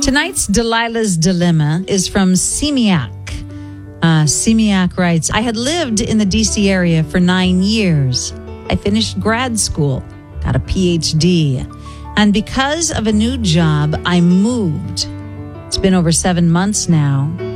Tonight's Delilah's Dilemma is from Simiak. Simiak writes, I had lived in the D.C. area for 9 years. I finished grad school, got a PhD, and because of a new job, I moved. It's been over 7 months now.